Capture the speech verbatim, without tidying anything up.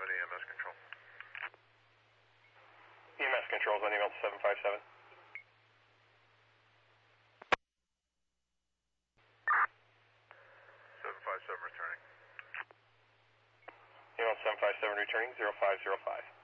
E M S control. E M S control is on email to seven five seven. seven five seven returning. Email seven five seven returning zero five zero five.